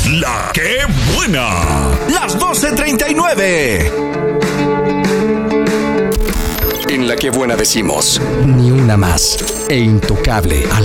La que buena. Las 12:39. En La que buena decimos, ni una más. E Intocable.